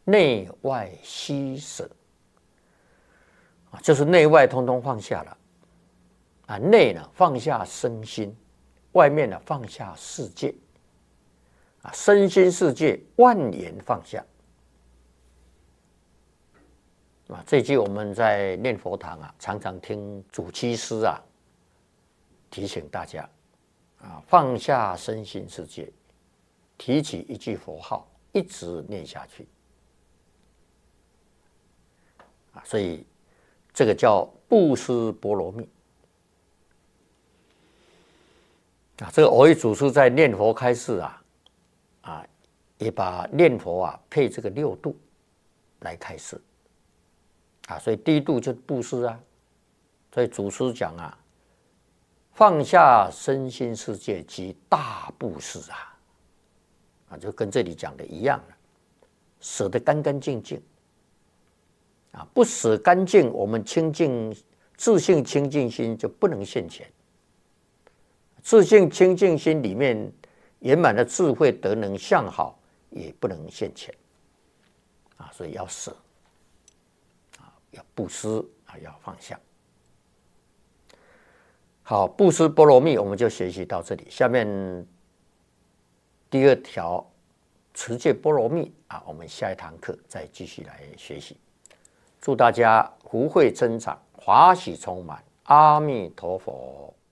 内外悉舍啊，就是内外通通放下了啊。内呢放下身心，外面呢放下世界啊，身心世界万言放下啊。这句我们在念佛堂啊，常常听主七师啊提醒大家啊，放下身心世界，提起一句佛号，一直念下去啊。所以这个叫布施波罗蜜啊。这个蕅益祖师在念佛开示啊，也把念佛啊配这个6度来开示啊。所以第一度就是布施啊。所以祖师讲啊，放下身心世界即大布施啊，就跟这里讲的一样了，舍得干干净净啊，不舍干净，我们清净自性清净心就不能现前。自性清净心里面圆满的智慧德能相好也不能现前啊，所以要舍啊，要布施啊，要放下。好，布施波罗蜜我们就学习到这里。下面第2条持戒波罗蜜啊，我们下一堂课再继续来学习。祝大家福慧增长，法喜充满，阿弥陀佛。